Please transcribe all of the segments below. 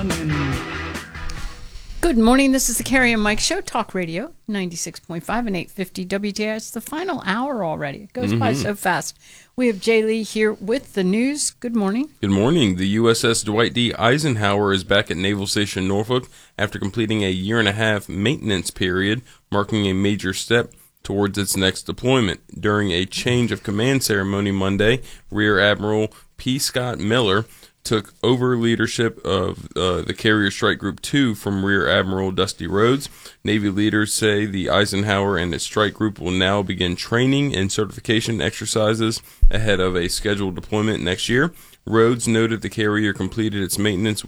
morning. Good morning. This is the Carrie and Mike Show, Talk Radio, 96.5 and 850 WTI. It's the final hour already. It goes by so fast. We have Jay Lee here with the news. Good morning. Good morning. The USS Dwight D. Eisenhower is back at Naval Station Norfolk after completing a year-and-a-half maintenance period, marking a major step towards its next deployment. During a change of command ceremony Monday, Rear Admiral P. Scott Miller took over leadership of the Carrier Strike Group 2 from Rear Admiral Dusty Rhodes. Navy leaders say the Eisenhower and its strike group will now begin training and certification exercises ahead of a scheduled deployment next year. Rhodes noted the carrier completed its maintenance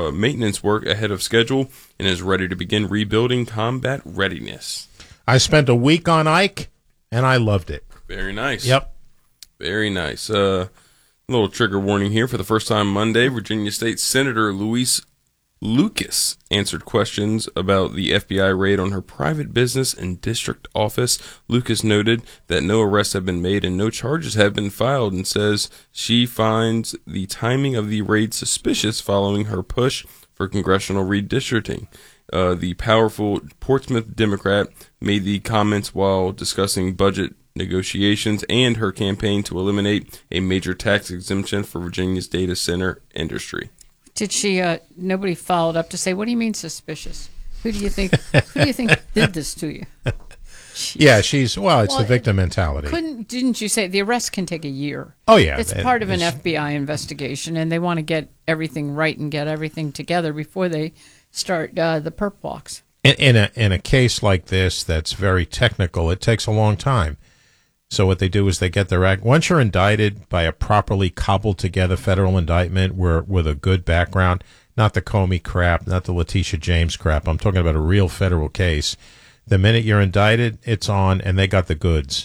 work ahead of schedule and is ready to begin rebuilding combat readiness. I spent a week on Ike, and I loved it. Very nice. Yep. Very nice. Little trigger warning here. For the first time Monday, Virginia State Senator Louise Lucas answered questions about the FBI raid on her private business and district office. Lucas noted that no arrests have been made and no charges have been filed, and says she finds the timing of the raid suspicious following her push for congressional redistricting. The powerful Portsmouth Democrat made the comments while discussing budget negotiations and her campaign to eliminate a major tax exemption for Virginia's data center industry. Did she? Nobody followed up to say, "What do you mean suspicious? Who do you think did this to you?" Yeah, it's the victim mentality. Didn't you say the arrest can take a year? Oh yeah, it's part of an FBI investigation, and they want to get everything right and get everything together before they start the perp walks. In a case like this that's very technical, it takes a long time. So what they do is they get their act. Once you're indicted by a properly cobbled together federal indictment with a good background, not the Comey crap, not the Letitia James crap. I'm talking about a real federal case. The minute you're indicted, it's on, and they got the goods.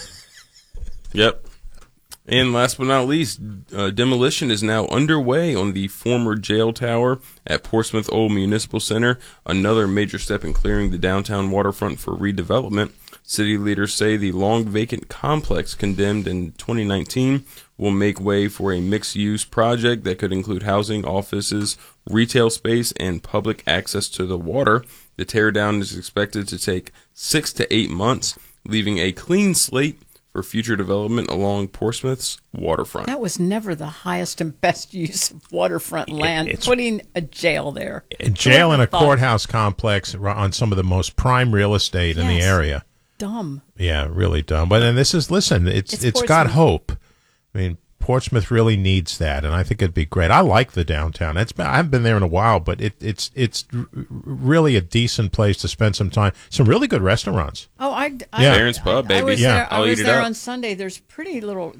Yep. And last but not least, demolition is now underway on the former jail tower at Portsmouth Old Municipal Center, another major step in clearing the downtown waterfront for redevelopment. City leaders say the long vacant complex condemned in 2019 will make way for a mixed-use project that could include housing, offices, retail space, and public access to the water. The teardown is expected to take 6 to 8 months, leaving a clean slate for future development along Portsmouth's waterfront. That was never the highest and best use of waterfront land, putting a jail there. A jail and a courthouse complex on some of the most prime real estate in the area. Dumb. Yeah, really dumb. But then it's got hope. I mean, Portsmouth really needs that, and I think it'd be great. I like the downtown. I haven't been there in a while, but it's really a decent place to spend some time. Some really good restaurants. Oh, Baron's Pub, baby. I was there on Sunday. There's pretty little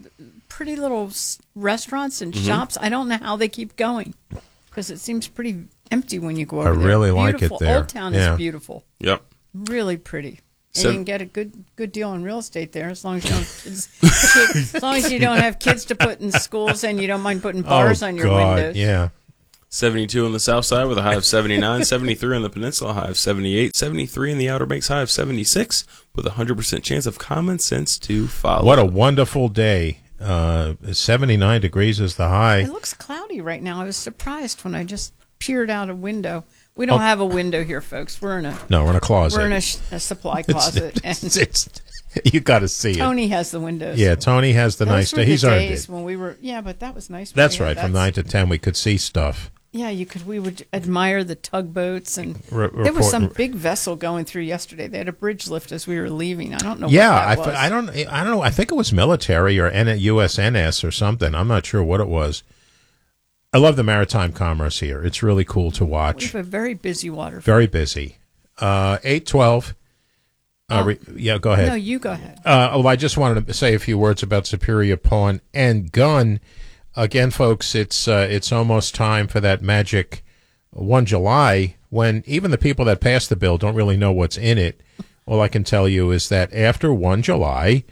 restaurants and shops. I don't know how they keep going because it seems pretty empty when you go over there. I really like it there. Old Town is beautiful. Yep. Really pretty. And you can get a good deal on real estate there as long as you don't kids, as long as you don't have kids to put in schools and you don't mind putting bars on your windows. Yeah. 72 on the south side with a high of 79, 73 on the peninsula, high of 78, 73 in the Outer Banks, high of 76, with a 100% chance of common sense to follow. What a wonderful day. 79 degrees is the high. It looks cloudy right now. I was surprised when I just peered out a window. We don't have a window here, folks. We're in a closet. We're in a supply closet. You got to see Tony has the windows. Yeah, Tony has the nice day. He's earned it. When we were, but that was nice. That's right. From 9 to 10, we could see stuff. Yeah, you could. We would admire the tugboats, and there was some big vessel going through yesterday. They had a bridge lift as we were leaving. I don't know. Yeah, what that was. I don't know. I think it was military or USNS or something. I'm not sure what it was. I love the maritime commerce here. It's really cool to watch. We have a very busy waterfront. Very busy. 8:12. Yeah, go ahead. No, you go ahead. I just wanted to say a few words about Superior Pawn and Gun. Again, folks, it's almost time for that magic 1 July when even the people that passed the bill don't really know what's in it. All I can tell you is that after 1 July,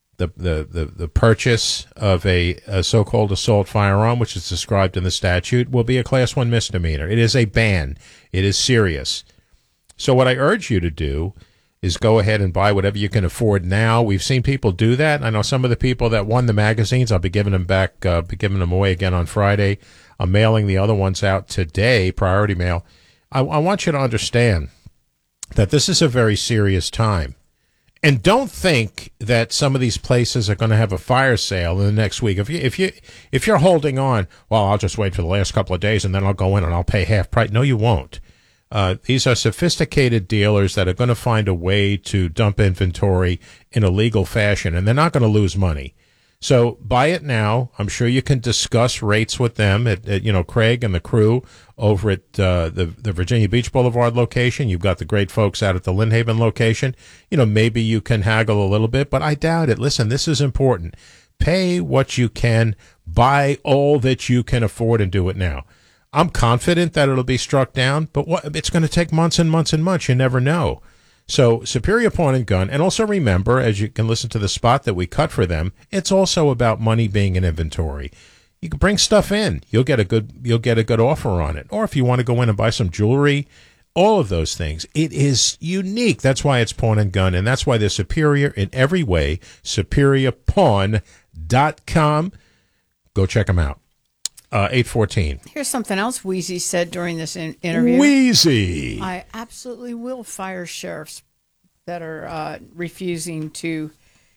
the purchase of a so-called assault firearm, which is described in the statute, will be a Class 1 misdemeanor. It is a ban. It is serious. So what I urge you to do is go ahead and buy whatever you can afford now. We've seen people do that. I know some of the people that won the magazines. I'll be giving them back, be giving them away again on Friday. I'm mailing the other ones out today, priority mail. I want you to understand that this is a very serious time. And don't think that some of these places are going to have a fire sale in the next week. If you're holding on, well, I'll just wait for the last couple of days and then I'll go in and I'll pay half price. No, you won't. These are sophisticated dealers that are going to find a way to dump inventory in a legal fashion, and they're not going to lose money. So buy it now. I'm sure you can discuss rates with them at Craig and the crew over at the Virginia Beach Boulevard location. You've got the great folks out at the Lynn Haven location. Maybe you can haggle a little bit, but I doubt it. Listen, this is important. Pay what you can, buy all that you can afford, and do it now. I'm confident that it'll be struck down, but it's going to take months and months and months. You never know. So Superior Pawn and Gun, and also remember, as you can listen to the spot that we cut for them, it's also about money being in inventory. You can bring stuff in. You'll get a good offer on it. Or if you want to go in and buy some jewelry, all of those things. It is unique. That's why it's Pawn and Gun, and that's why they're superior in every way. SuperiorPawn.com. Go check them out. 8:14. Here's something else Wheezy said during this interview. Wheezy. I absolutely will fire sheriffs that are refusing to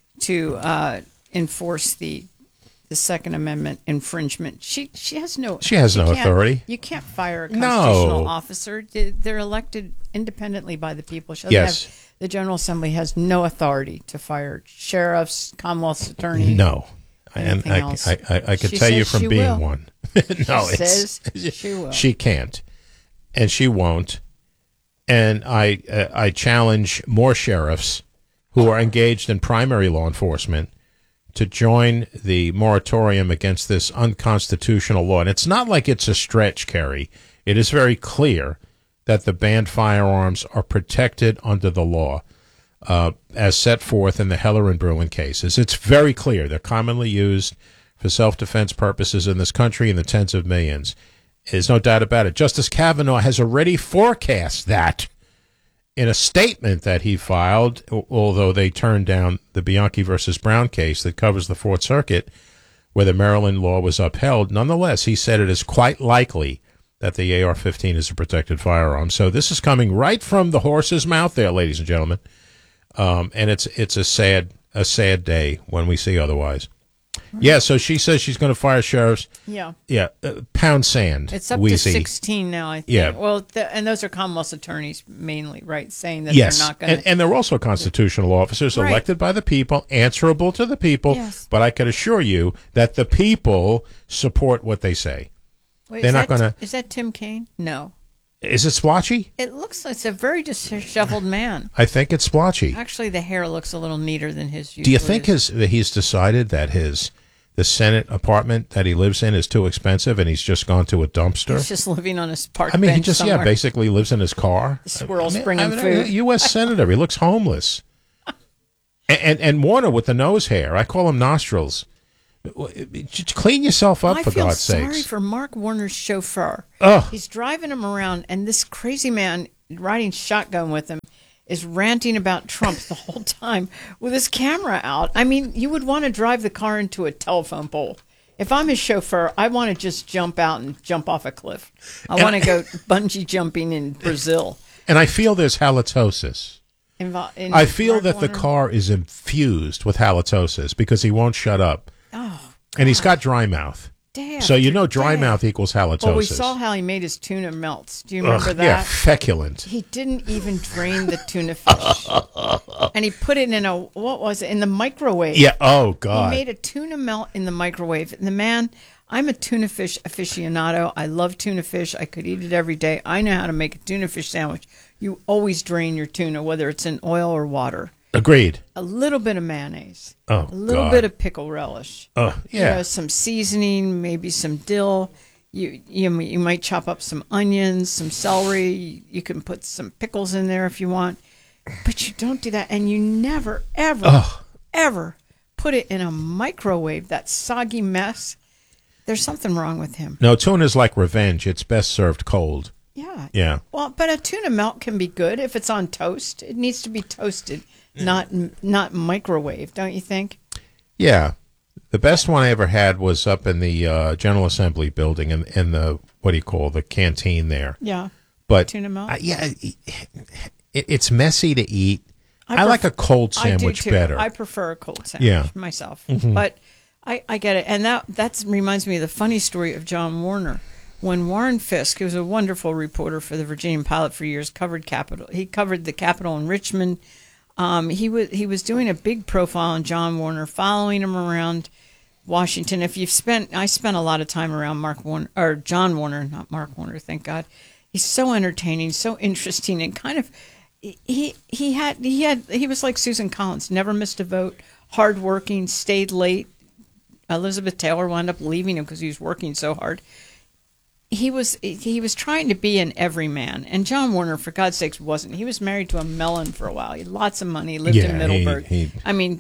enforce the Second Amendment infringement. She has no authority. You can't fire a constitutional officer. They're elected independently by the people. The General Assembly has no authority to fire sheriffs, Commonwealth's attorney. No. And I could tell you from being one. No, she will. She can't, and she won't. And I challenge more sheriffs who are engaged in primary law enforcement to join the moratorium against this unconstitutional law. And it's not like it's a stretch, Kerry. It is very clear that the banned firearms are protected under the law. As set forth in the Heller and Bruin cases. It's very clear. They're commonly used for self-defense purposes in this country in the tens of millions. There's no doubt about it. Justice Kavanaugh has already forecast that in a statement that he filed, although they turned down the Bianchi versus Brown case that covers the Fourth Circuit, where the Maryland law was upheld. Nonetheless, he said it is quite likely that the AR-15 is a protected firearm. So this is coming right from the horse's mouth there, ladies and gentlemen. And it's a sad day when we see otherwise. Yeah, so she says she's going to fire sheriffs. Yeah. Yeah, pound sand. It's up Wheezy. to 16 now, I think. Yeah. Well, and those are Commonwealth's attorneys mainly, right, saying that yes. they're not going to. And they're also constitutional officers elected by the people, answerable to the people. Yes. But I can assure you that the people support what they say. Wait, they're not going to. Is that Tim Kaine? No. Is it splotchy? It looks like it's a very disheveled man. I think it's splotchy. Actually, the hair looks a little neater than his usually. Do you think he's decided that the Senate apartment that he lives in is too expensive and he's just gone to a dumpster? He's just living on his park he bench just somewhere. basically lives in his car. The squirrels bring him food. U.S. Senator, he looks homeless. and Warner with the nose hair, I call him nostrils. Clean yourself up, for God's sakes. I feel sorry for Mark Warner's chauffeur. Ugh. He's driving him around, and this crazy man riding shotgun with him is ranting about Trump the whole time with his camera out. I mean, you would want to drive the car into a telephone pole. If I'm his chauffeur, I want to just jump out and jump off a cliff. I want to go bungee jumping in Brazil. And I feel there's halitosis. I feel Mark that Warner? the car is infused with halitosis because he won't shut up. Oh, and he's got dry mouth. damn. So you know dry mouth equals halitosis. Well, we saw how he made his tuna melts. Do you remember that? Yeah, feculent. He didn't even drain the tuna fish. And he put it in in the microwave. Yeah, oh, God. He made a tuna melt in the microwave. And the man, I'm a tuna fish aficionado. I love tuna fish. I could eat it every day. I know how to make a tuna fish sandwich. You always drain your tuna, whether it's in oil or water. Agreed. A little bit of mayonnaise. Oh, a little God. bit of pickle relish. Yeah. Some seasoning, maybe some dill. You might chop up some onions, some celery. You can put some pickles in there if you want. But you don't do that. And you never, ever put it in a microwave, that soggy mess. There's something wrong with him. No, tuna's like revenge. It's best served cold. Yeah. Yeah. Well, but a tuna melt can be good if it's on toast. It needs to be toasted, not microwave, don't you think? Yeah. The best one I ever had was up in the General Assembly building in the, what do you call, the canteen there. Yeah. But Tuna melt? it's messy to eat. I like a cold sandwich I do too. better. I prefer a cold sandwich myself. But I get it. And that reminds me of the funny story of John Warner. When Warren Fisk, who was a wonderful reporter for the Virginia Pilot for years, covered Capitol. He covered the Capitol in Richmond. He was doing a big profile on John Warner, following him around Washington. I spent a lot of time around John Warner, not Mark Warner, thank God. He's so entertaining, so interesting, and kind of he was like Susan Collins, never missed a vote, hardworking, stayed late. Elizabeth Taylor wound up leaving him because he was working so hard. He was trying to be an everyman, and John Warner, for God's sakes, wasn't. He was married to a melon for a while. He had lots of money, lived in Middleburg. He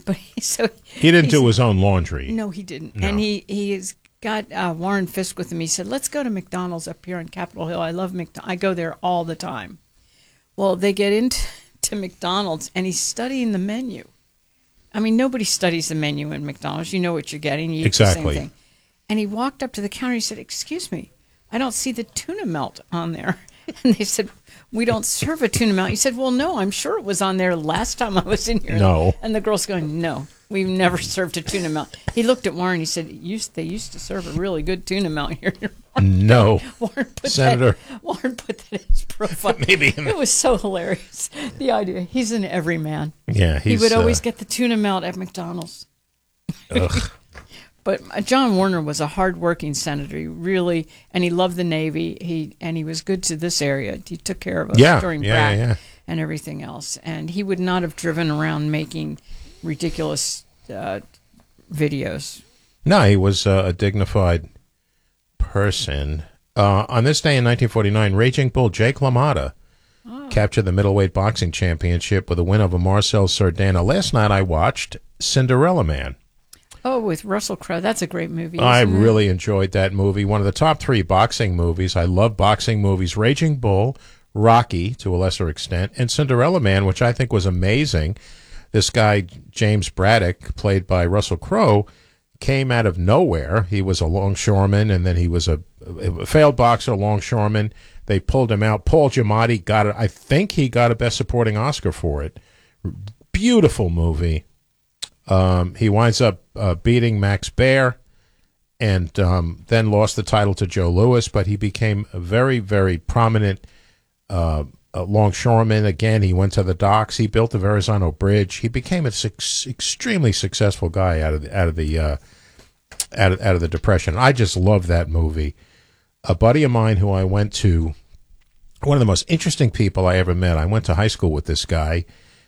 didn't do his own laundry. No, he didn't. No. And he's got Warren Fisk with him. He said, "Let's go to McDonald's up here on Capitol Hill. I love McDonald's. I go there all the time." Well, they get into McDonald's, and he's studying the menu. I mean, nobody studies the menu in McDonald's. You know what you're getting. You eat the same thing. And he walked up to the counter. He said, "Excuse me, I don't see the tuna melt on there." And they said, "We don't serve a tuna melt." He said, "Well, no, I'm sure it was on there last time I was in here." No. And the girl's going, "No, we've never served a tuna melt." He looked at Warren. He said, "They used to serve a really good tuna melt here." No. Warren put Senator. Warren put that in his profile. Maybe. It was so hilarious. The idea. He's an everyman. Yeah. He would always get the tuna melt at McDonald's. Ugh. But John Warner was a hard-working senator. He really, and he loved the Navy. He was good to this area. He took care of us during BRAC and everything else. And he would not have driven around making ridiculous videos. No, he was a dignified person. On this day in 1949, Raging Bull Jake LaMotta captured the middleweight boxing championship with a win over Marcel Sardana. Last night I watched Cinderella Man. Oh, with Russell Crowe. That's a great movie. I really enjoyed that movie. One of the top 3 boxing movies. I love boxing movies. Raging Bull, Rocky, to a lesser extent, and Cinderella Man, which I think was amazing. This guy, James Braddock, played by Russell Crowe, came out of nowhere. He was a longshoreman, and then he was a failed boxer, longshoreman. They pulled him out. Paul Giamatti got it. I think he got a Best Supporting Oscar for it. Beautiful movie. He winds up beating Max Baer and then lost the title to Joe Louis, but he became a very, very prominent longshoreman. Again, he went to the docks. He built the Verrazano Bridge. He became an extremely successful guy out of the Depression. I just love that movie. A buddy of mine who I went to, one of the most interesting people I ever met. I went to high school with this guy.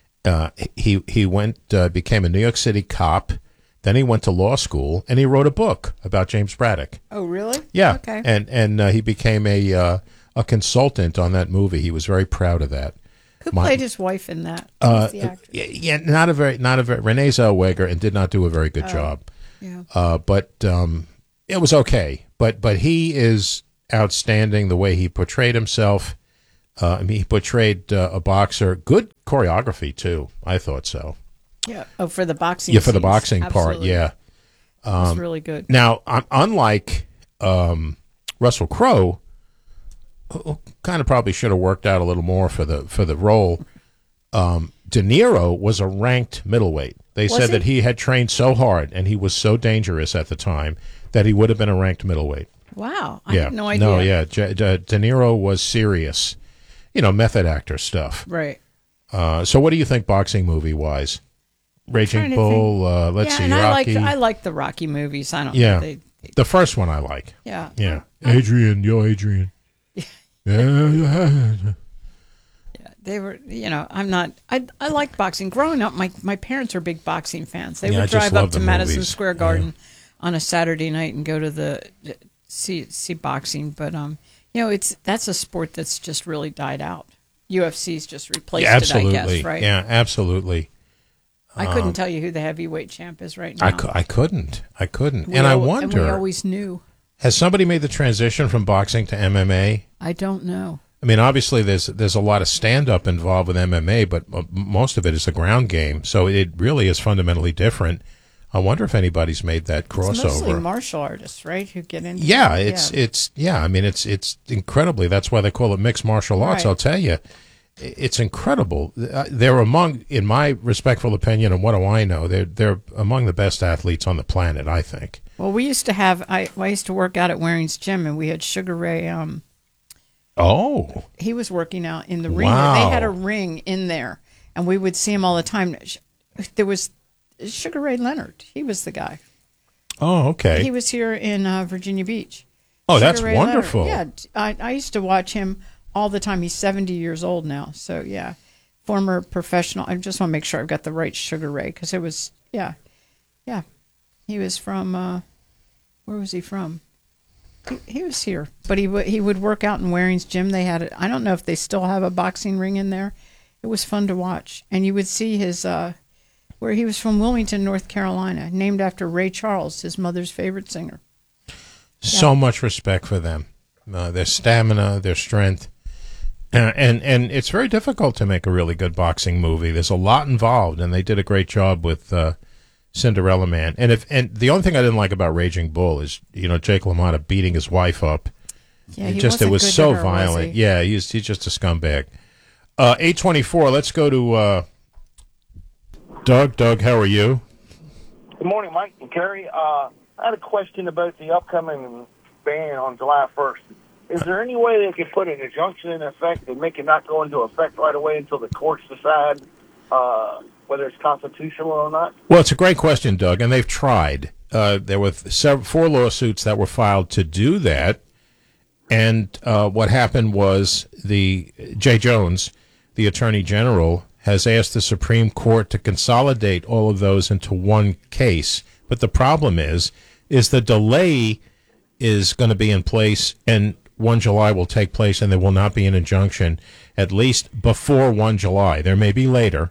He went became a New York City cop. Then he went to law school and he wrote a book about James Braddock. Oh, really? Yeah. Okay. And he became a consultant on that movie. He was very proud of that. Who played his wife in that? Who's the actress? Yeah, not a very Renee Zellweger, and did not do a very good job. Yeah. But it was okay. But he is outstanding the way he portrayed himself. He portrayed a boxer. Good choreography too. I thought so. Yeah. Oh, for the boxing. Yeah, for the scenes. boxing Absolutely. part. Yeah. It was really good. Now, unlike Russell Crowe, who kind of probably should have worked out a little more for the role, De Niro was a ranked middleweight. They said that he had trained so hard and he was so dangerous at the time that he would have been a ranked middleweight. Wow. I had no idea. No, yeah. De Niro was serious. Method actor stuff. Right. So what do you think boxing movie-wise? Raging Bull, let's see, Rocky. I like the Rocky movies. I don't Yeah. know. The first one I like. Yeah. Yeah. Adrian. Yeah. They were, I'm not, I like boxing. Growing up, my parents were big boxing fans. They I would just drive love up to the Madison movies. Square Garden on a Saturday night and go to see boxing. But, that's a sport that's just really died out. UFC's just replaced it, I guess, right? Yeah, absolutely. I couldn't tell you who the heavyweight champ is right now. I couldn't. And I wonder, And we always knew. has somebody made the transition from boxing to MMA? I don't know. I mean, obviously, there's a lot of stand-up involved with MMA, but most of it is the ground game, so it really is fundamentally different. I wonder if anybody's made that It's mostly crossover. martial artists, right? Who get into Yeah, it. it's I mean, it's incredibly. That's why they call it mixed martial arts. Right. I'll tell you, it's incredible. They're among, in my respectful opinion, and what do I know? They're among the best athletes on the planet, I think. Well, we used to have. I used to work out at Waring's Gym, and we had Sugar Ray. Oh, He was working out in the ring. Wow. They had a ring in there, and we would see him all the time. There was Sugar Ray Leonard. He was the guy. oh, okay. He was here in Virginia Beach. Oh, that's Sugar Ray wonderful. Leonard. Yeah, I used to watch him all the time. He's 70 years old now. So, yeah, former professional. I just want to make sure I've got the right Sugar Ray because it was, yeah. He was from, where was he from? He was here, but he would work out in Waring's Gym. They had it. I don't know if they still have a boxing ring in there. It was fun to watch, and you would see his where he was from Wilmington, North Carolina, named after Ray Charles, his mother's favorite singer. So much respect for them, their stamina, their strength, and it's very difficult to make a really good boxing movie. There's a lot involved, and they did a great job with Cinderella Man. And the only thing I didn't like about Raging Bull is Jake LaMotta beating his wife up. Yeah, It he just it wasn't was good to so her, was violent. he? Yeah, he's just a scumbag. 824. Let's go to Doug. Doug, how are you? Good morning, Mike and Kerry. I had a question about the upcoming ban on July 1st. Is there any way they could put an injunction in effect and make it not go into effect right away until the courts decide whether it's constitutional or not? Well, it's a great question, Doug, and they've tried. There were 4 lawsuits that were filed to do that, and what happened was Jay Jones, the Attorney General, has asked the Supreme Court to consolidate all of those into one case. But the problem is the delay is going to be in place, and 1 July will take place, and there will not be an injunction, at least before 1 July. There may be later.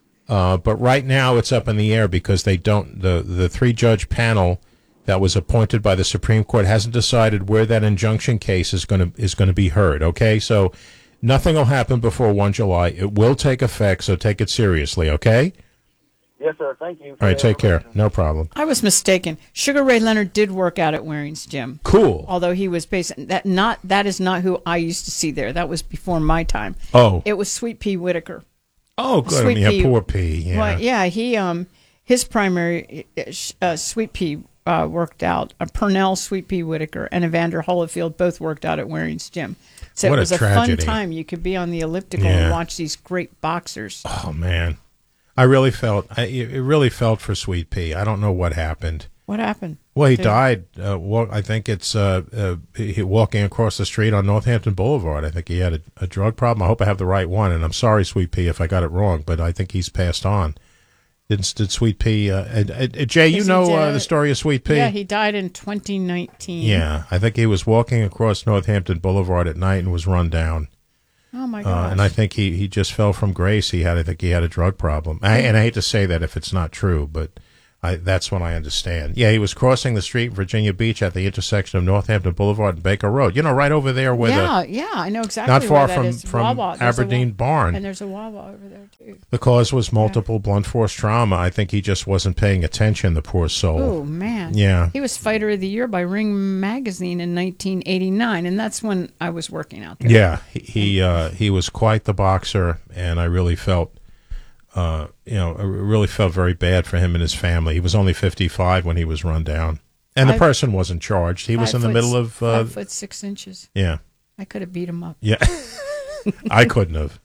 But right now it's up in the air because they don't. The 3-judge panel that was appointed by the Supreme Court hasn't decided where that injunction case is going to be heard. Okay, so nothing will happen before 1 July. It will take effect, so take it seriously. Okay. Yes, sir. Thank you. All right, take care. No problem. I was mistaken. Sugar Ray Leonard did work out at Waring's Gym. Cool. Although he was that is not who I used to see there. That was before my time. Oh. It was Sweet Pea Whitaker. Oh, good. Sweet Pea. Poor Pea. Yeah. Well, yeah, he his primary Sweet Pea worked out. Purnell, Sweet Pea Whitaker, and Evander Holyfield both worked out at Waring's Gym. So What it a was a tragedy. fun time. You could be on the elliptical Yeah. and watch these great boxers. Oh man, I really felt. It really felt for Sweet Pea. I don't know what happened. What happened? Well, he Dude. died. I think it's he walking across the street on Northampton Boulevard. I think he had a drug problem. I hope I have the right one, and I'm sorry, Sweet Pea, if I got it wrong. But I think he's passed on. Did Sweet Pea? Jay, you Is he know dead? the story of Sweet Pea? Yeah, he died in 2019. Yeah, I think he was walking across Northampton Boulevard at night and was run down. Oh my gosh. And I think he just fell from grace. I think he had a drug problem. And I hate to say that if it's not true, but that's what I understand. Yeah, he was crossing the street in Virginia Beach at the intersection of Northampton Boulevard and Baker Road. Right over there where yeah, I know exactly. not far where that from is. from Wawa. There's a Aberdeen Barn. and there's a Wawa over there too. The cause was multiple blunt force trauma. I think he just wasn't paying attention, the poor soul. Oh man. Yeah. He was Fighter of the Year by Ring Magazine in 1989, and that's when I was working out there. Yeah, he was quite the boxer, and I really felt, I really felt very bad for him and his family. He was only 55 when he was run down, and the person wasn't charged. He was in the middle of 5 foot 6 inches. Yeah, I could have beat him up. yeah. I couldn't have.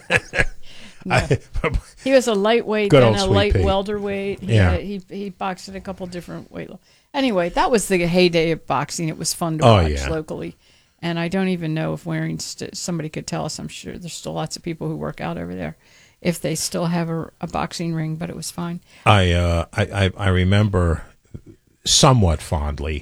No. He was a lightweight Good and old a Sweet light Pea. welterweight. Yeah. He boxed at a couple different weight levels. Anyway, that was the heyday of boxing. It was fun to Oh, watch yeah. locally. And I don't even know if somebody could tell us. I'm sure there's still lots of people who work out over there, if they still have a boxing ring, but it was fine. I remember somewhat fondly.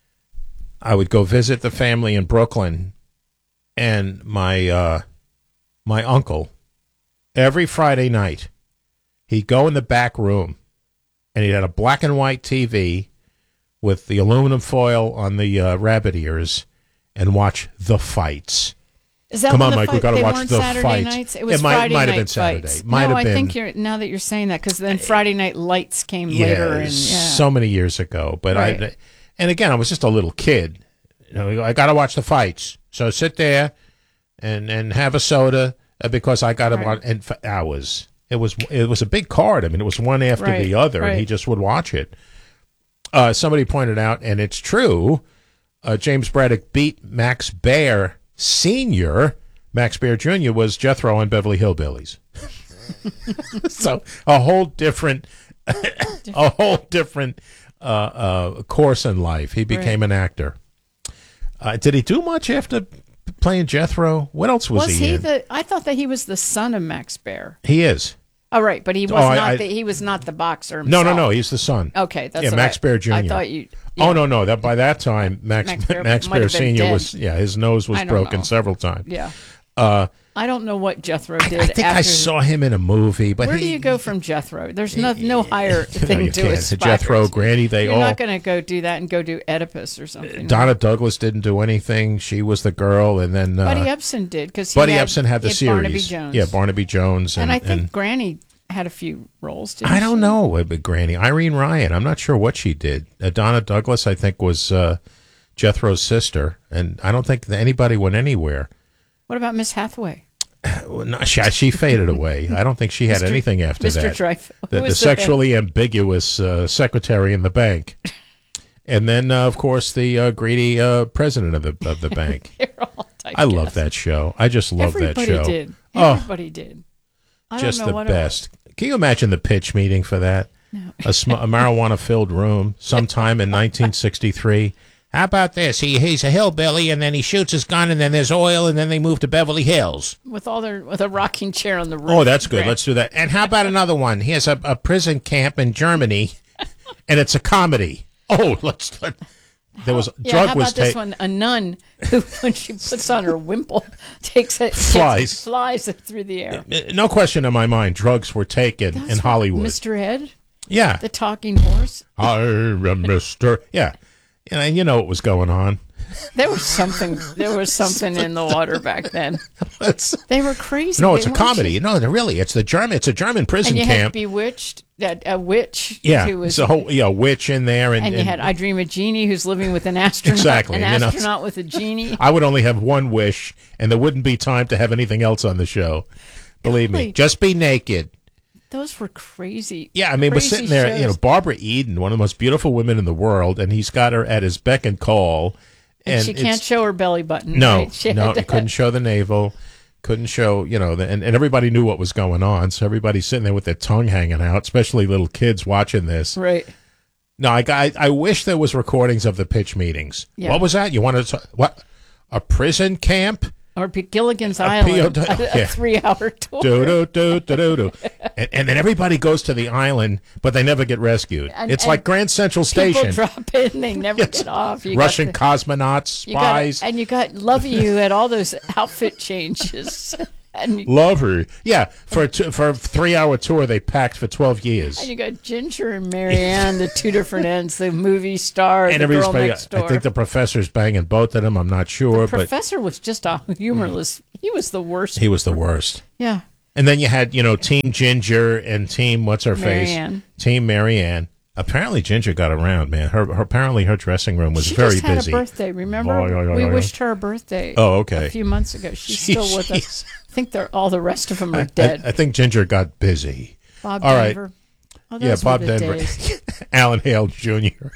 I would go visit the family in Brooklyn, and my uncle, every Friday night, he'd go in the back room, and he had a black and white TV with the aluminum foil on the rabbit ears, and watch the fights. Is that Come when on, the Mike, we fight- got to they watch weren't the Saturday fights. nights? It was might Friday have night been Saturday. fights. Might no, have I been. think now that you're saying that, because then Friday Night Lights came Yeah, later. And so many years ago. But Right. and again, I was just a little kid. You know, I got to watch the fights. So sit there and have a soda because I got to watch. And for hours, it was a big card. I mean, it was one after Right, the other, and right. he just would watch it. Somebody pointed out, and it's true. James Braddock beat Max Baer Sr. Max Baer Jr. was Jethro on Beverly Hillbillies. So a whole different course in life. He became an actor. Did he do much after playing Jethro? What else was he in? I thought that he was the son of Max Baer. He is. Oh, right, but he was he was not the boxer himself. No. He's the son. Okay, that's what Max Baer Jr. I thought you. Oh no! That by that time, Max Baer Baer might have been Sr. dead. was his nose was I don't broken know. several times. Yeah. I don't know what Jethro did. I think I after, saw him in a movie, but Where do you go from Jethro? There's no higher thing you to can't. aspire. Jethro, Granny, they You're all. not going to go do that and go do Oedipus or something. Donna Douglas didn't do anything. She was the girl, and then Buddy Ebsen did because Buddy Ebsen had the he series. Barnaby Jones. Yeah, Barnaby Jones, and I think Granny had a few roles. Didn't I don't she? know, but Granny Irene Ryan. I'm not sure what she did. Donna Douglas, I think, was Jethro's sister, and I don't think that anybody went anywhere. What about Miss Hathaway? Well, no, she faded away. I don't think she had anything after Mr. that. Dreyfus. The sexually ambiguous secretary in the bank, and then of course the greedy president of the bank. I love that show. I just love that show. Everybody did. I Just don't know the what best. Can you imagine the pitch meeting for that? No. A marijuana-filled room sometime in 1963. How about this? He's a hillbilly, and then he shoots his gun, and then there's oil, and then they move to Beverly Hills. with a rocking chair on the roof. Oh, that's good. Let's do that. And how about another one? He has a prison camp in Germany, and it's a comedy. Oh, there was drug how was about this taken. one? A nun who, when she puts on her wimple, flies it through the air. No question in my mind, drugs were taken in Hollywood. Mr. Ed, Yeah. the talking horse. I'm Mr. Yeah. And you know what was going on. There was something in the water back then. They were crazy. No, it's They a weren't comedy. No, really, it's a German prison And you had camp. Bewitched, a witch. Yeah, who was, it's a whole witch in there, and you had I Dream a Genie, who's living with an astronaut. Exactly, an you know. astronaut with a genie. I would only have one wish, and there wouldn't be time to have anything else on the show. Believe me, Really? just be naked. Those were crazy. Yeah, I mean, we're crazy sitting there, shows. Barbara Eden, one of the most beautiful women in the world, and he's got her at his beck and call. And she can't show her belly button. No, right? She no, had to- couldn't show the navel, couldn't show, and everybody knew what was going on. So everybody's sitting there with their tongue hanging out, especially little kids watching this. Right. No, I wish there was recordings of the pitch meetings. Yeah. What was that? You wanted to, what? A prison camp? Or Gilligan's Island, POW, a yeah. 3-hour tour. Do. And then everybody goes to the island, but they never get rescued. It's like Grand Central People Station. drop in, they never get off. You Russian got cosmonauts, the- you got- spies. and you got Love You at all those outfit changes. And Love her. Yeah, for a 3-hour tour, they packed for 12 years. you got Ginger and Marianne, the two different ends, the movie star, And the girl everybody's, next door. I think the professor's banging both of them. I'm not sure, but Professor was just a humorless. He was the worst. he was the worst. Yeah. And then you had, Team Ginger and Team what's her Marianne. face? Team Marianne. Apparently Ginger got around, man. Apparently her dressing room was She very just had busy. a birthday, remember? Oh, we yeah. wished her a birthday Oh, okay. a few months ago. She's still with Jeez. us. I think all the rest of them are dead. I think Ginger got busy. Bob all right. Denver. Oh, Yeah, those were Bob the Denver. days. Alan Hale Jr.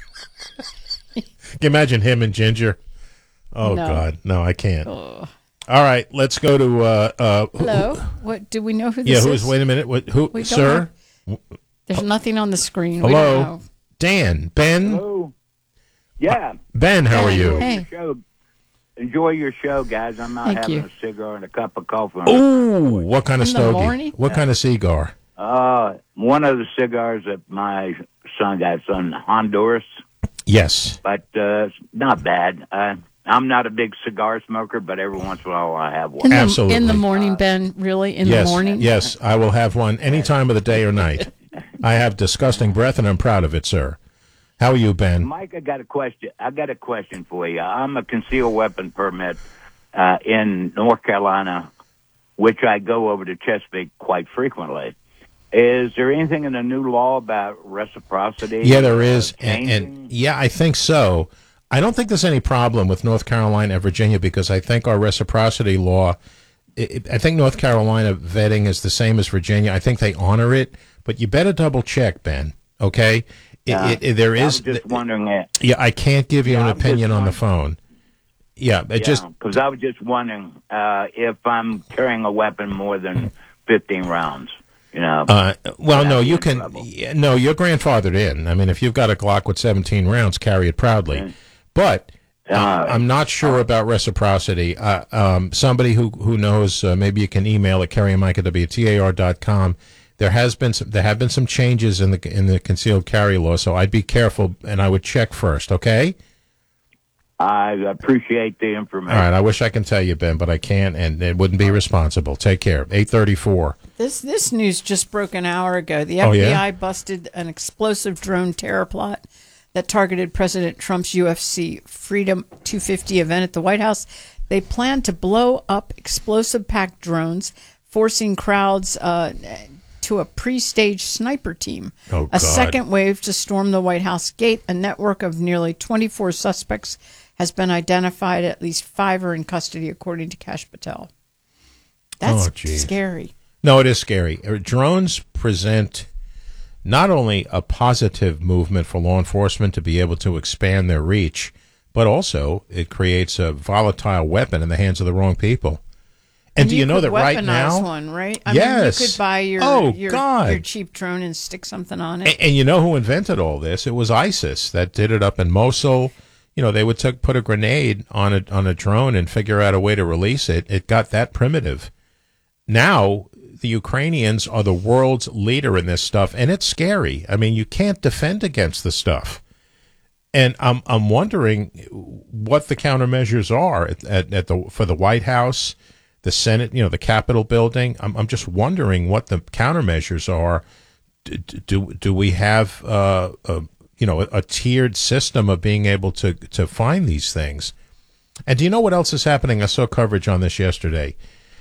Can you imagine him and Ginger? Oh, No. God. No, I can't. Oh. All right, let's go to Hello? What, do we know who this is? wait a minute. Who, We don't sir? There's nothing on the screen. We Hello? don't know. Dan. Ben? Hello. Yeah. Ben, how are you? Hey. Enjoy your show, guys. I'm out Thank having you. a cigar and a cup of coffee. Ooh, what kind of In the stogie? morning? What kind of cigar? One of the cigars that my son got from Honduras, Yes. but not bad. I'm not a big cigar smoker, but every once in a while I have one. Absolutely. In the morning, Ben, really? In Yes. the morning? Yes, I will have one any time of the day or night. I have disgusting breath, and I'm proud of it, sir. How are you, Ben? Mike, I got a question for you. I'm a concealed weapon permit in North Carolina, which I go over to Chesapeake quite frequently. Is there anything in the new law about reciprocity? Yeah, there is, changing? and yeah, I think so. I don't think there's any problem with North Carolina and Virginia because I think our reciprocity law, I think North Carolina vetting is the same as Virginia. I think they honor it, but you better double check, Ben. Okay, there is. I was just wondering it. Yeah, I can't give you an opinion on the phone. Yeah, because I was just wondering if I'm carrying a weapon more than 15 rounds. You know, well, no, you can. No, you're grandfathered in. I mean, if you've got a Glock with 17 rounds, carry it proudly. But I'm not sure about reciprocity. Somebody who knows, maybe you can email at carrymike@wtar.com. There have been some changes in the concealed carry law, so I'd be careful and I would check first. Okay. I appreciate the information. All right, I wish I can tell you, Ben, but I can't, and it wouldn't be responsible. Take care. 8:34. This news just broke an hour ago. The FBI busted an explosive drone terror plot that targeted President Trump's UFC Freedom 250 event at the White House. They planned to blow up explosive-packed drones, forcing crowds to a pre-staged sniper team. Oh, a God. second wave to storm the White House gate. A network of nearly 24 suspects has been identified. At least 5 are in custody, according to Kash Patel. That's scary. No, it is scary. Drones present not only a positive movement for law enforcement to be able to expand their reach, but also it creates a volatile weapon in the hands of the wrong people. And do you know that right now? One, right? I yes. mean, you could buy your cheap drone and stick something on it. And you know who invented all this? It was ISIS that did it up in Mosul. You know, they would put a grenade on a drone and figure out a way to release it. It got that primitive. Now the Ukrainians are the world's leader in this stuff, and it's scary. I mean, you can't defend against the stuff. And I'm wondering what the countermeasures are for the White House, the Senate, you know, the Capitol building. I'm just wondering what the countermeasures are. Do we have a tiered system of being able to find these things? And do you know what else is happening? I saw coverage on this yesterday.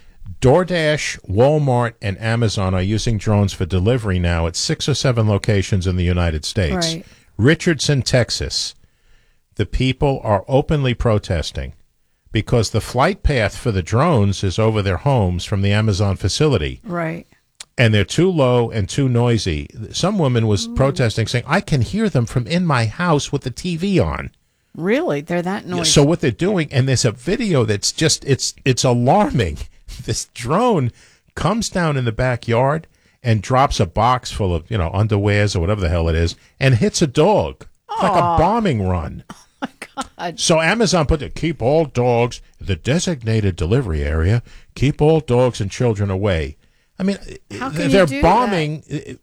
DoorDash, Walmart, and Amazon are using drones for delivery now at 6 or 7 locations in the United States. Right. Richardson, Texas. The people are openly protesting because the flight path for the drones is over their homes from the Amazon facility. Right. And they're too low and too noisy. Some woman was protesting, saying, I can hear them from in my house with the TV on. Really? They're that noisy? So what they're doing, and there's a video that's just, it's alarming. This drone comes down in the backyard and drops a box full of, underwears or whatever the hell it is, and hits a dog. It's like a bombing run. Oh, my God. So Amazon put keep all dogs in the designated delivery area, keep all dogs and children away. I mean, they're bombing.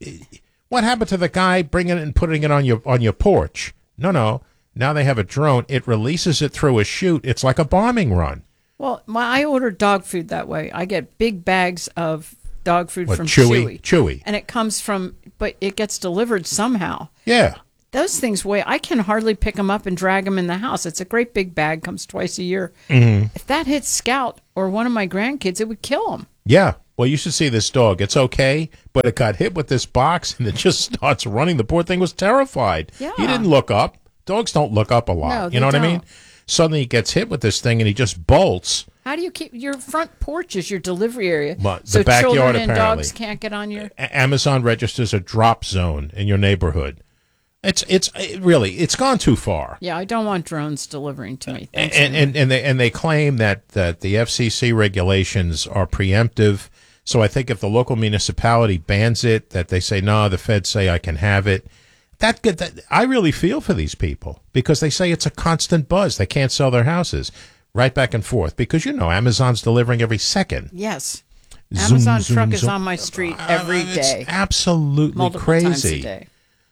What happened to the guy bringing it and putting it on your porch? No. Now they have a drone. It releases it through a chute. It's like a bombing run. Well, I order dog food that way. I get big bags of dog food from Chewy. And it comes but it gets delivered somehow. Yeah. Those things weigh, I can hardly pick them up and drag them in the house. It's a great big bag, comes twice a year. Mm-hmm. If that hits Scout or one of my grandkids, it would kill them. Yeah. Well, you should see this dog. It's okay, but it got hit with this box and it just starts running. The poor thing was terrified. Yeah. He didn't look up. Dogs don't look up a lot. No, you know what don't. I mean? Suddenly he gets hit with this thing and he just bolts. How do you keep your front porch is your delivery area? But so the backyard, children and apparently. dogs can't get on your. Amazon registers a drop zone in your neighborhood. It's gone too far. Yeah, I don't want drones delivering to me. Thanks, and they claim that the FCC regulations are preemptive. So I think if the local municipality bans it, that they say no, the feds say I can have it. That I really feel for these people because they say it's a constant buzz. They can't sell their houses. Right back and forth because Amazon's delivering every second. Yes, Zoom, Amazon zoom, truck zoom. is on my street every day. It's absolutely multiple crazy. times a day.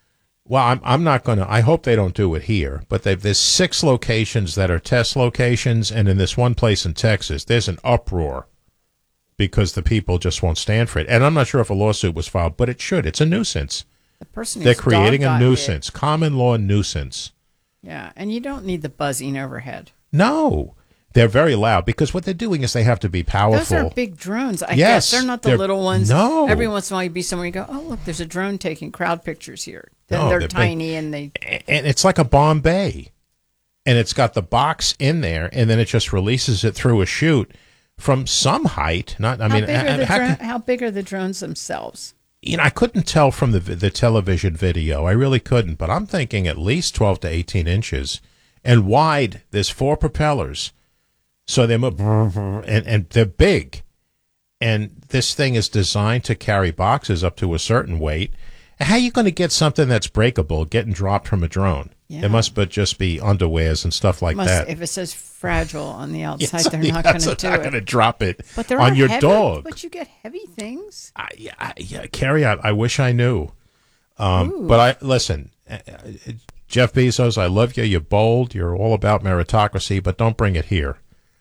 Well, I'm not going to. I hope they don't do it here. But there's 6 locations that are test locations, and in this one place in Texas, there's an uproar because the people just won't stand for it. And I'm not sure if a lawsuit was filed, but it should. It's a nuisance. The person They're whose creating dog a got nuisance, hit. common law nuisance. Yeah, and you don't need the buzzing overhead. No. They're very loud because what they're doing is they have to be powerful. Those are big drones. I Yes, guess they're not the they're- little ones. no. Every once in a while, you be somewhere, you go, oh, look, there's a drone taking crowd pictures here. Then No, they're they're big. tiny and they. And it's like a Bombay, and it's got the box in there, and then it just releases it through a chute from some height. Not, I mean, How big are the drones themselves? I couldn't tell from the television video. I really couldn't, but I'm thinking at least 12 to 18 inches, and wide. There's 4 propellers, so they're and they're big, and this thing is designed to carry boxes up to a certain weight. How are you going to get something that's breakable getting dropped from a drone? Yeah. It must but just be underwears and stuff like that. If it says fragile on the outside, Yes, they're not going to do not going to it. drop it But there on are your heavy, dog. But you get heavy things. Yeah, Carrie, I wish I knew. But listen, Jeff Bezos, I love you. You're bold. You're all about meritocracy, but don't bring it here.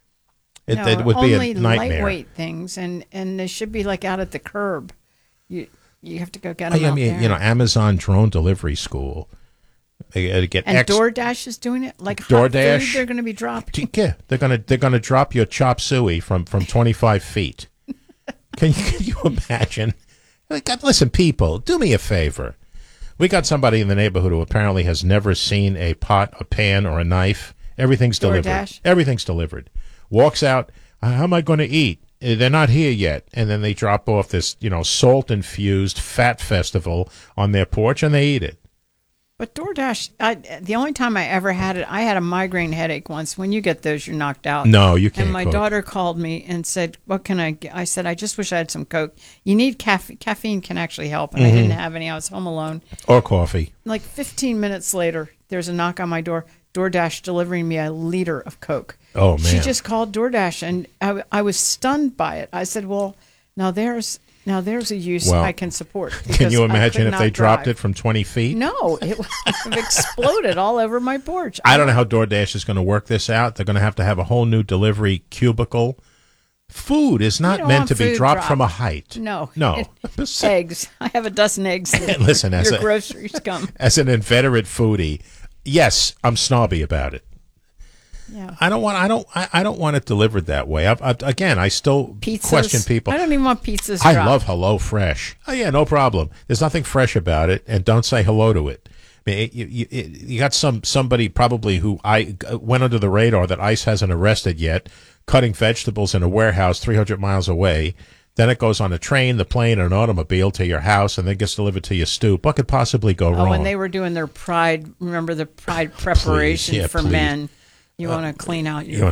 It would be only a nightmare. lightweight things, and they should be like out at the curb. You have to go get them I out mean, there. Amazon Drone Delivery School. They gotta get And DoorDash is doing it. Like hot DoorDash? food, they're going to be dropping. Yeah, they're gonna drop your chop suey from 25 feet. Can you imagine? Listen, people, do me a favor. We got somebody in the neighborhood who apparently has never seen a pot, a pan, or a knife. Everything's delivered. DoorDash? Everything's delivered. Walks out. How am I going to eat? They're not here yet. And then they drop off this, salt-infused fat festival on their porch, and they eat it. But DoorDash, the only time I ever had it, I had a migraine headache once. When you get those, you're knocked out. No, you can't And my cook. daughter called me and said, what can I get? I said, I just wish I had some Coke. You need caffeine. Caffeine can actually help. And I didn't have any. I was home alone. Or coffee. Like 15 minutes later, there's a knock on my door. DoorDash delivering me a liter of Coke. Oh, man. She just called DoorDash, and I was stunned by it. I said, well, now there's a use Well, I can support. Can because you I imagine could if they not dropped drive. it from 20 feet? No, it exploded all over my porch. I don't know how DoorDash is going to work this out. They're going to have a whole new delivery cubicle. Food is not You don't meant want to be food dropped dropped. from a height. No. No. Eggs. I have a dozen eggs. Listen, as your a- groceries come. As an inveterate foodie, yes, I'm snobby about it. Yeah. I don't want it delivered that way. Again, I still Pizzas. question people. I don't even want pizzas. I dropped. love Hello Fresh. Oh yeah, no problem. There's nothing fresh about it, and don't say hello to it. I mean, you got somebody probably who I went under the radar that ICE hasn't arrested yet, cutting vegetables in a warehouse 300 miles away. Then it goes on a train, the plane, or an automobile to your house, and then gets delivered to your stoop. What could possibly go wrong? Oh, when they were doing their Pride, remember the Pride preparation yeah, for please. men? You want to clean out your.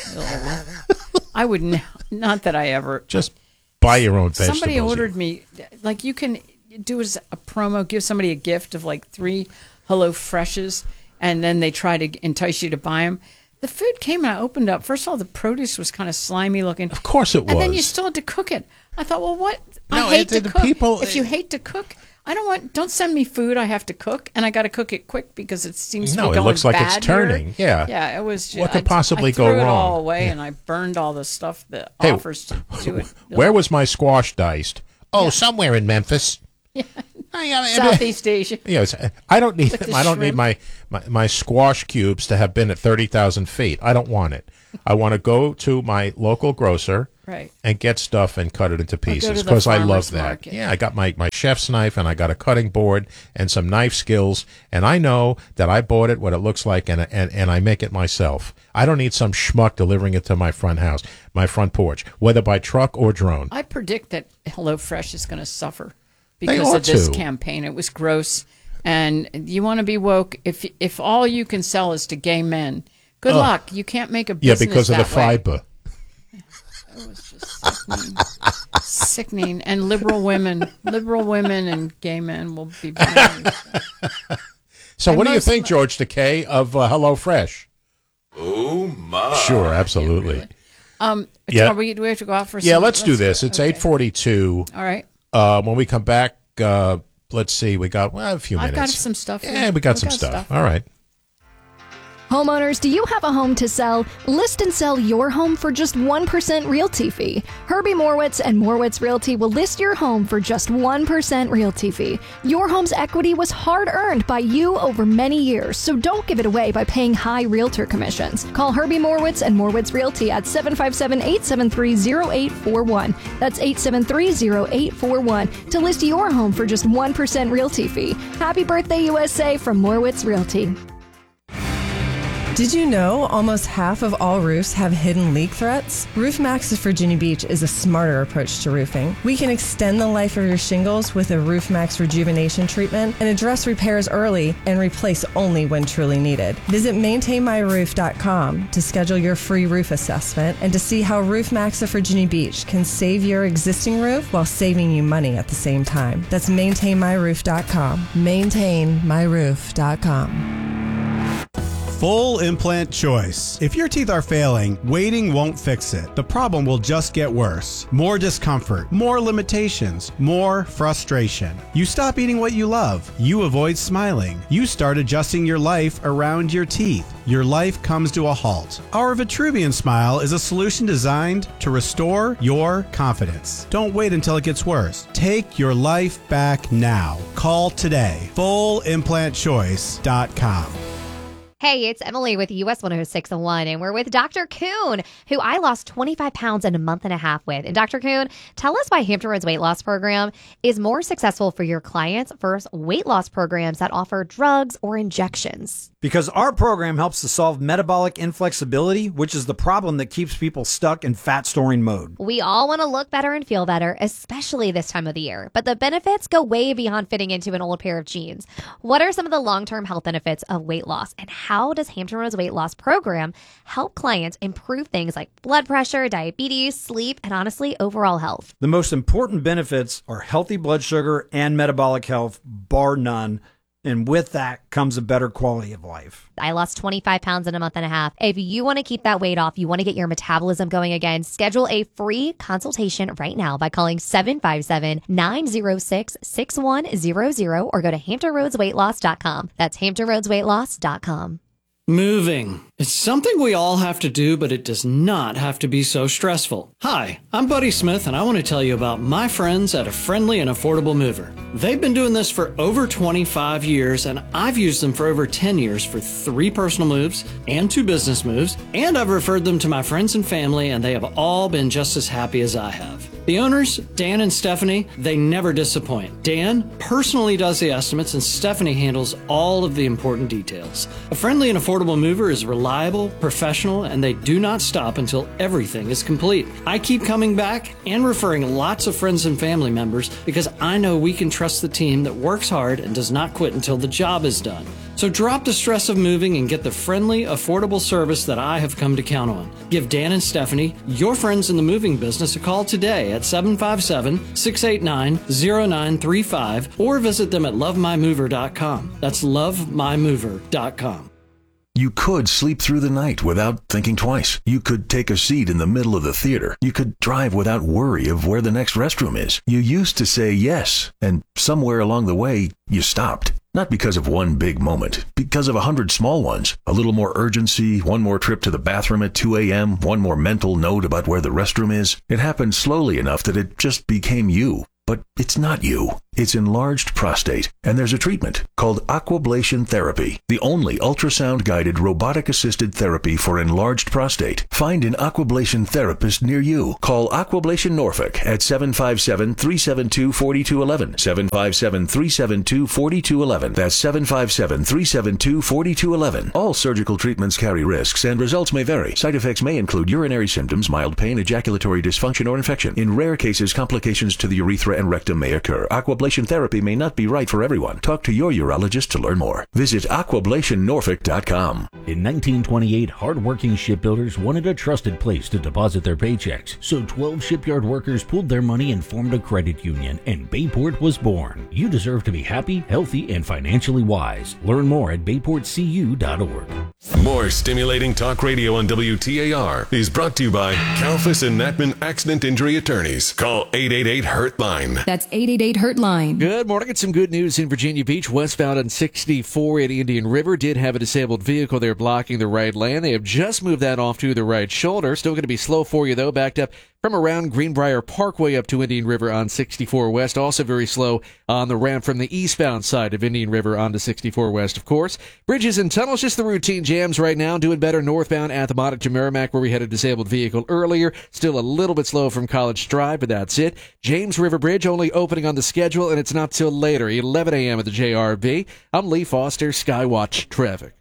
I would not that I ever. Just buy your own vegetables. Somebody ordered me, like you can do as a promo, give somebody a gift of like 3 Hello Freshes, and then they try to entice you to buy them. The food came and I opened up. First of all, the produce was kind of slimy looking. Of course it was. And then you still had to cook it. I thought, well, what? No, I hate to the cook. people- If you hate to cook, don't send me food I have to cook, and I got to cook it quick because it seems to No, be it going looks like it's bad turning. here. Yeah. Yeah, it was. What could possibly I threw go it wrong? all away, and I burned all the stuff that Hey, offers to do it. Where was my squash diced? Oh, somewhere in Memphis. Southeast Asia? Yes, I don't need. With the I don't need shrimp. my squash cubes to have been at 30,000 feet. I don't want it. I want to go to my local grocer, Right. and get stuff and cut it into to pieces the because I love farmer's that. market. Yeah, I got my chef's knife and I got a cutting board and some knife skills, and I know that I bought it what it looks like, and I make it myself. I don't need some schmuck delivering it to my front house, my front porch, whether by truck or drone. I predict that HelloFresh is going to suffer They because ought of this to. campaign. It was gross, and you want to be woke. If all you can sell is to gay men, good luck. You can't make a Yeah, business because of the that way. fiber. It was just sickening. And liberal women and gay men will be banned. So, And what do you most think, of- George Takei, of HelloFresh? Oh my! Sure, absolutely. Do we have to go out for? Yeah, some, let's do this. It's okay. 8:42. All right. When we come back, let's see. We got a few minutes. I've got some stuff. Yeah, we got some stuff. All right. Homeowners, do you have a home to sell? List and sell your home for just 1% realty fee. Herbie Morwitz and Morwitz Realty will list your home for just 1% realty fee. Your home's equity was hard-earned by you over many years, so don't give it away by paying high realtor commissions. Call Herbie Morwitz and Morwitz Realty at 757-873-0841. That's 873-0841 to list your home for just 1% realty fee. Happy birthday, USA, from Morwitz Realty. Did you know almost half of all roofs have hidden leak threats? RoofMax of Virginia Beach is a smarter approach to roofing. We can extend the life of your shingles with a RoofMax rejuvenation treatment and address repairs early and replace only when truly needed. Visit maintainmyroof.com to schedule your free roof assessment and to see how RoofMax of Virginia Beach can save your existing roof while saving you money at the same time. That's maintainmyroof.com. Maintainmyroof.com. Full implant choice. If your teeth are failing, waiting won't fix it. The problem will just get worse. More discomfort, more limitations, more frustration. You stop eating what you love. You avoid smiling. You start adjusting your life around your teeth. Your life comes to a halt. Our Vitruvian Smile is a solution designed to restore your confidence. Don't wait until it gets worse. Take your life back now. Call today. FullImplantChoice.com. Hey, it's Emily with US 106.1, and we're with Dr. Kuhn, who I lost 25 pounds in a month and a half with. And Dr. Kuhn, tell us why Hampton Roads Weight Loss Program is more successful for your clients versus weight loss programs that offer drugs or injections. Because our program helps to solve metabolic inflexibility, which is the problem that keeps people stuck in fat storing mode. We all want to look better and feel better, especially this time of the year. But the benefits go way beyond fitting into an old pair of jeans. What are some of the long-term health benefits of weight loss, and how does Hampton Roads Weight Loss Program help clients improve things like blood pressure, diabetes, sleep, and honestly, overall health? The most important benefits are healthy blood sugar and metabolic health, bar none. And with that comes a better quality of life. I lost 25 pounds in a month and a half. If you want to keep that weight off, you want to get your metabolism going again, schedule a free consultation right now by calling 757-906-6100 or go to HamptonRoadsWeightLoss.com. That's HamptonRoadsWeightLoss.com. Moving. It's something we all have to do, but it does not have to be so stressful. Hi, I'm Buddy Smith, and I want to tell you about my friends at A Friendly and Affordable Mover. They've been doing this for over 25 years, and I've used them for over 10 years for 3 personal moves and 2 business moves, and I've referred them to my friends and family, and they have all been just as happy as I have. The owners, Dan and Stephanie, they never disappoint. Dan personally does the estimates, and Stephanie handles all of the important details. A Friendly and Affordable Mover is reliable, professional, and they do not stop until everything is complete. I keep coming back and referring lots of friends and family members because I know we can trust the team that works hard and does not quit until the job is done. So drop the stress of moving and get the friendly, affordable service that I have come to count on. Give Dan and Stephanie, your friends in the moving business, a call today at 757-689-0935 or visit them at lovemymover.com. That's lovemymover.com. You could sleep through the night without thinking twice. You could take a seat in the middle of the theater. You could drive without worry of where the next restroom is. You used to say yes, and somewhere along the way, you stopped. Not because of one big moment, because of 100 small ones. A little more urgency, one more trip to the bathroom at 2 a.m., one more mental note about where the restroom is. It happened slowly enough that it just became you. But it's not you. It's enlarged prostate, and there's a treatment called Aquablation Therapy, the only ultrasound-guided robotic-assisted therapy for enlarged prostate. Find an Aquablation therapist near you. Call Aquablation Norfolk at 757-372-4211, 757-372-4211. That's 757-372-4211. All surgical treatments carry risks, and results may vary. Side effects may include urinary symptoms, mild pain, ejaculatory dysfunction, or infection. In rare cases, complications to the urethra and rectum may occur. Aquablation therapy may not be right for everyone. Talk to your urologist to learn more. Visit aquablationnorfolk.com. In 1928, hard-working shipbuilders wanted a trusted place to deposit their paychecks, so 12 shipyard workers pooled their money and formed a credit union, and Bayport was born. You deserve to be happy, healthy, and financially wise. Learn more at bayportcu.org. More stimulating talk radio on WTAR is brought to you by Kalfas and Natman Accident Injury Attorneys. Call 888-HURT-LINE. That's That's 888-HURT-LINE. Good morning. It's some good news in Virginia Beach. Westbound on 64 at Indian River did have a disabled vehicle there blocking the right lane. They have just moved that off to the right shoulder. Still going to be slow for you, though. Backed up from around Greenbrier Parkway up to Indian River on 64 West. Also very slow on the ramp from the eastbound side of Indian River onto 64 West, of course. Bridges and tunnels, just the routine jams right now. Doing better northbound Appomattox to Merrimack, where we had a disabled vehicle earlier. Still a little bit slow from College Drive, but that's it. James River Bridge only opening on the schedule, and it's not till later, 11 a.m. at the JRB. I'm Lee Foster, Skywatch Traffic.